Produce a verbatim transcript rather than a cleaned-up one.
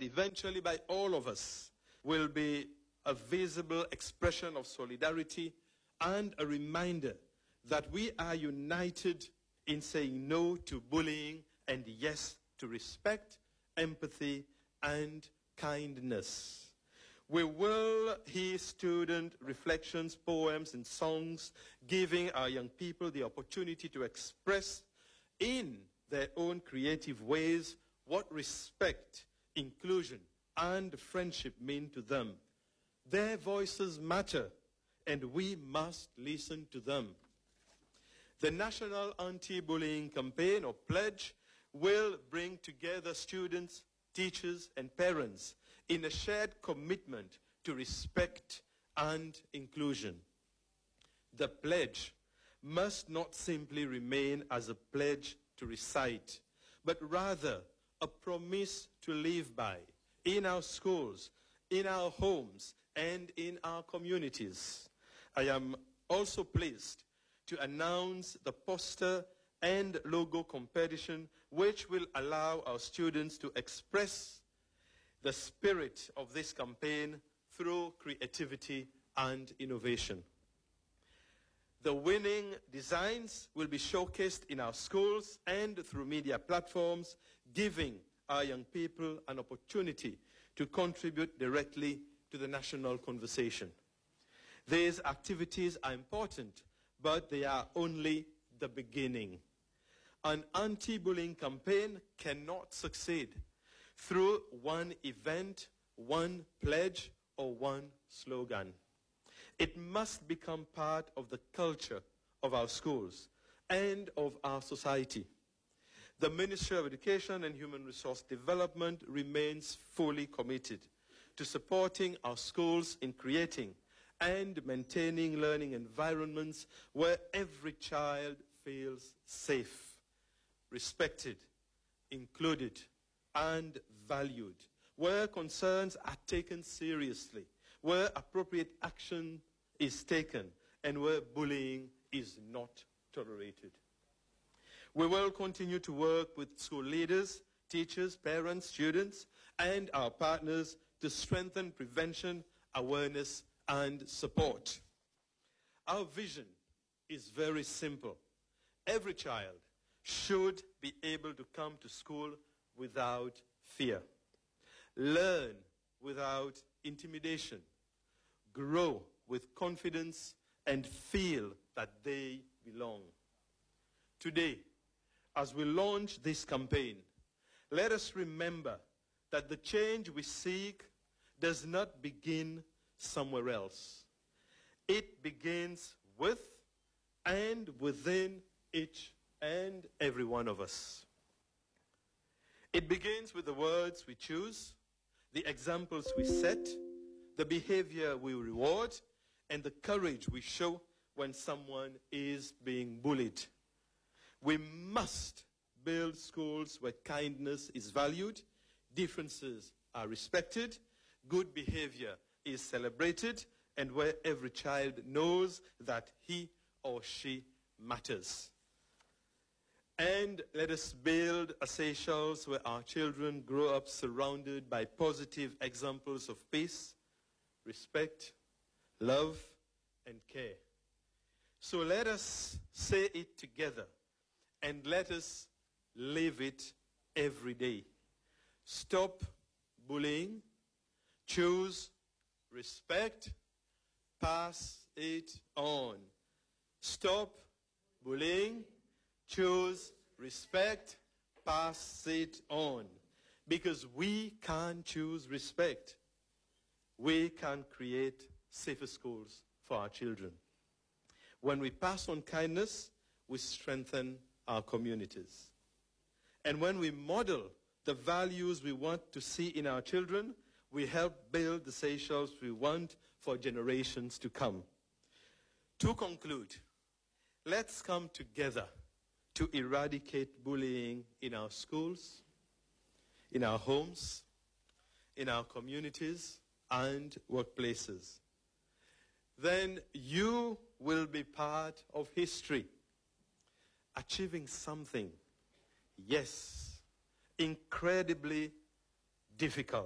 eventually by all of us, will be a visible expression of solidarity and a reminder that we are united in saying no to bullying and yes to respect, empathy, and kindness. We will hear student reflections, poems, and songs, giving our young people the opportunity to express in their own creative ways what respect, inclusion, and friendship mean to them. Their voices matter, and we must listen to them. The National Anti-Bullying Campaign, or pledge, will bring together students, teachers, and parents in a shared commitment to respect and inclusion. The pledge must not simply remain as a pledge to recite, but rather a promise to live by in our schools, in our homes, and in our communities. I am also pleased to announce the poster and logo competition, which will allow our students to express the spirit of this campaign through creativity and innovation. The winning designs will be showcased in our schools and through media platforms, giving our young people an opportunity to contribute directly to the national conversation. These activities are important, but they are only the beginning. An anti-bullying campaign cannot succeed through one event, one pledge, or one slogan. It must become part of the culture of our schools and of our society. The Ministry of Education and Human Resource Development remains fully committed to supporting our schools in creating and maintaining learning environments where every child feels safe, respected, included, and valued, where concerns are taken seriously, where appropriate action is taken, and where bullying is not tolerated. We will continue to work with school leaders, teachers, parents, students, and our partners to strengthen prevention, awareness, and support. Our vision is very simple. Every child should be able to come to school without fear, learn without intimidation, grow with confidence, and feel that they belong. Today, as we launch this campaign, let us remember that the change we seek does not begin somewhere else. It begins with and within each and every one of us. It begins with the words we choose, the examples we set, the behavior we reward, and the courage we show when someone is being bullied. We must build schools where kindness is valued, differences are respected, good behavior is celebrated, and where every child knows that he or she matters. And let us build a Seychelles where our children grow up surrounded by positive examples of peace, respect, love, and care. So let us say it together, and let us live it every day. Stop bullying, choose respect, pass it on. Stop bullying, choose respect, pass it on. Because we can choose respect. We can create safer schools for our children. When we pass on kindness, we strengthen our communities. And when we model the values we want to see in our children, we help build the Seychelles we want for generations to come. To conclude, let's come together to eradicate bullying in our schools, in our homes, in our communities, and workplaces. Then you will be part of history, achieving something, yes, incredibly difficult.